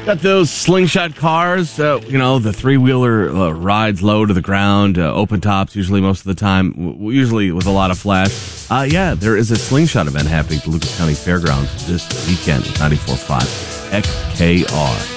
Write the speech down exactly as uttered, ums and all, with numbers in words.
Got those slingshot cars, uh, you know, the three-wheeler uh, rides low to the ground, uh, open tops usually most of the time, w- usually with a lot of flash. Uh, yeah, there is a slingshot event happening at the Lucas County Fairgrounds this weekend with ninety-four point five X K R.